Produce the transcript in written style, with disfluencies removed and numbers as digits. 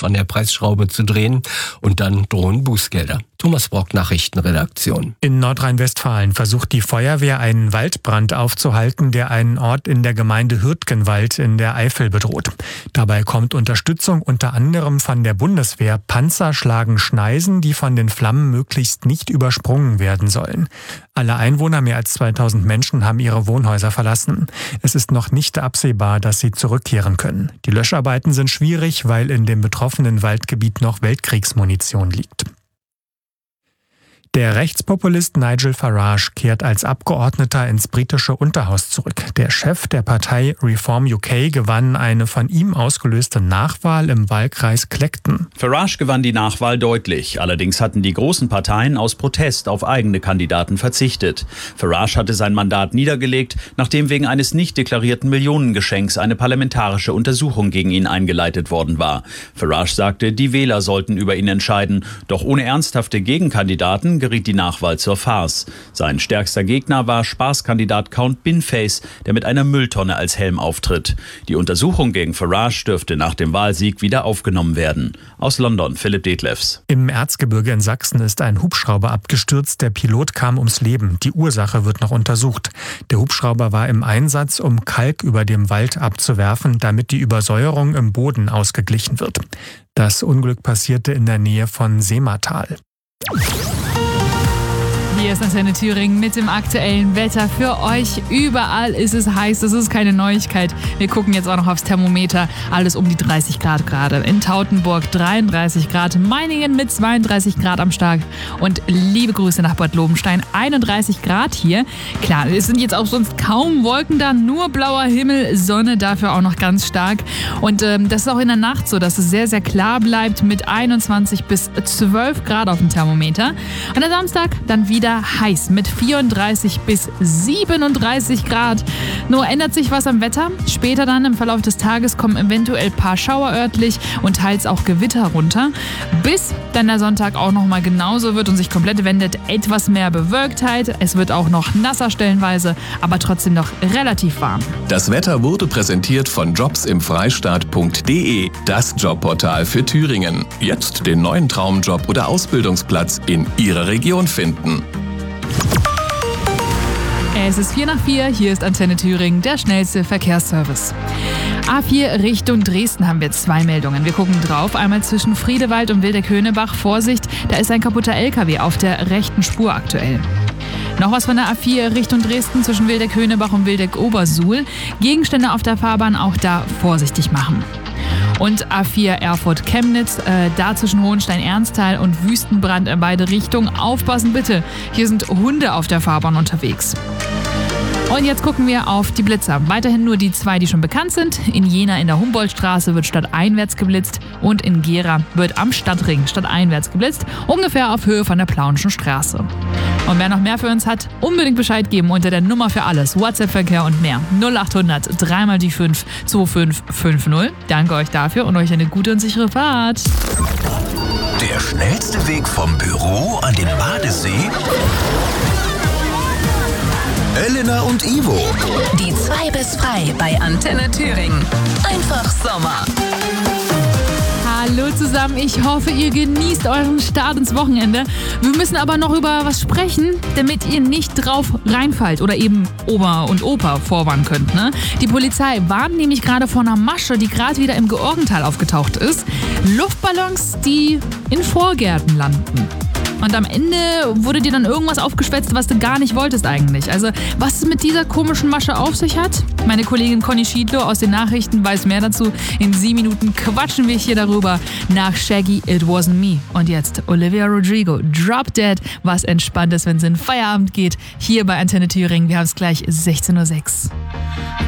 an der Preisschraube zu drehen und dann drohen Bußgelder. Thomas Brock, Nachrichtenredaktion. In Nordrhein-Westfalen versucht die Feuerwehr, einen Waldbrand aufzuhalten, der einen Ort in der Gemeinde Hürtgenwald in der Eifel bedroht. Dabei kommt Unterstützung unter anderem von der Bundeswehr. Panzer schlagen Schneisen, die von den Flammen möglichst nicht übersprungen werden sollen. Alle Einwohner, mehr als 2000 Menschen, haben ihre Wohnhäuser verlassen. Es ist noch nicht absehbar, dass sie zurückkehren können. Die Löscharbeiten sind schwierig, weil in dem betroffenen Waldgebiet noch Weltkriegsmunition liegt. Der Rechtspopulist Nigel Farage kehrt als Abgeordneter ins britische Unterhaus zurück. Der Chef der Partei Reform UK gewann eine von ihm ausgelöste Nachwahl im Wahlkreis Clacton. Farage gewann die Nachwahl deutlich. Allerdings hatten die großen Parteien aus Protest auf eigene Kandidaten verzichtet. Farage hatte sein Mandat niedergelegt, nachdem wegen eines nicht deklarierten Millionengeschenks eine parlamentarische Untersuchung gegen ihn eingeleitet worden war. Farage sagte, die Wähler sollten über ihn entscheiden. Doch ohne ernsthafte Gegenkandidaten geriet die Nachwahl zur Farce. Sein stärkster Gegner war Spaßkandidat Count Binface, der mit einer Mülltonne als Helm auftritt. Die Untersuchung gegen Farage dürfte nach dem Wahlsieg wieder aufgenommen werden. Aus London, Philipp Detlefs. Im Erzgebirge in Sachsen ist ein Hubschrauber abgestürzt. Der Pilot kam ums Leben. Die Ursache wird noch untersucht. Der Hubschrauber war im Einsatz, um Kalk über dem Wald abzuwerfen, damit die Übersäuerung im Boden ausgeglichen wird. Das Unglück passierte in der Nähe von Seematal. Hier ist Antenne Thüringen mit dem aktuellen Wetter für euch. Überall ist es heiß, das ist keine Neuigkeit. Wir gucken jetzt auch noch aufs Thermometer. Alles um die 30 Grad gerade. In Tautenburg 33 Grad, Meiningen mit 32 Grad am Stag. Und liebe Grüße nach Bad Lobenstein, 31 Grad hier. Klar, es sind jetzt auch sonst kaum Wolken da, nur blauer Himmel, Sonne dafür auch noch ganz stark. Und das ist auch in der Nacht so, dass es sehr, sehr klar bleibt mit 21 bis 12 Grad auf dem Thermometer. Und am Samstag dann wieder heiß mit 34 bis 37 Grad. Nur ändert sich was am Wetter. Später dann im Verlauf des Tages kommen eventuell ein paar Schauer örtlich und teils auch Gewitter runter. Bis dann der Sonntag auch nochmal genauso wird und sich komplett wendet. Etwas mehr Bewölktheit. Es wird auch noch nasser stellenweise, aber trotzdem noch relativ warm. Das Wetter wurde präsentiert von jobsimfreistaat.de, das Jobportal für Thüringen. Jetzt den neuen Traumjob oder Ausbildungsplatz in Ihrer Region finden. Es ist 4:04, hier ist Antenne Thüringen, der schnellste Verkehrsservice. A4 Richtung Dresden haben wir 2 Meldungen. Wir gucken drauf. Einmal zwischen Friedewald und Wildeck-Höhnebach. Vorsicht, da ist ein kaputter LKW auf der rechten Spur aktuell. Noch was von der A4 Richtung Dresden zwischen Wildeck-Höhnebach und Wildeck-Obersuhl. Gegenstände auf der Fahrbahn auch da vorsichtig machen. Und A4 Erfurt-Chemnitz, da zwischen Hohenstein-Ernsthal und Wüstenbrand in beide Richtungen. Aufpassen bitte, hier sind Hunde auf der Fahrbahn unterwegs. Und jetzt gucken wir auf die Blitzer. Weiterhin nur die 2, die schon bekannt sind. In Jena in der Humboldtstraße wird stadteinwärts geblitzt und in Gera wird am Stadtring stadteinwärts geblitzt, ungefähr auf Höhe von der Plaunischen Straße. Und wer noch mehr für uns hat, unbedingt Bescheid geben unter der Nummer für alles, WhatsApp-Verkehr und mehr. 0800 3 die 5 2550. Danke euch dafür und euch eine gute und sichere Fahrt. Der schnellste Weg vom Büro an den Badesee? Elena und Ivo. Die 2 bis frei bei Antenne Thüringen. Einfach Sommer. Hallo zusammen, ich hoffe, ihr genießt euren Start ins Wochenende. Wir müssen aber noch über was sprechen, damit ihr nicht drauf reinfallt oder eben Oma und Opa vorwarnen könnt. Ne? Die Polizei warnt nämlich gerade vor einer Masche, die gerade wieder im Georgental aufgetaucht ist. Luftballons, die in Vorgärten landen. Und am Ende wurde dir dann irgendwas aufgeschwätzt, was du gar nicht wolltest eigentlich. Also, was es mit dieser komischen Masche auf sich hat? Meine Kollegin Conny Schiedlow aus den Nachrichten weiß mehr dazu. In 7 Minuten quatschen wir hier darüber. Nach Shaggy, It Wasn't Me. Und jetzt Olivia Rodrigo, Drop Dead. Was entspannt ist, wenn es in Feierabend geht. Hier bei Antenne Thüringen. Wir haben es gleich 16:06 Uhr.